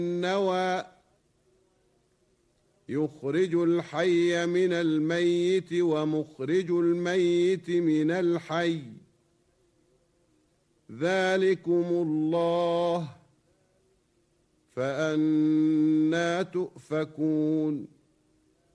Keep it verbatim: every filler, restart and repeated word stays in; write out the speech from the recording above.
النوى يخرج الحي من الميت ومخرج الميت من الحي ذلكم الله فأنى تؤفكون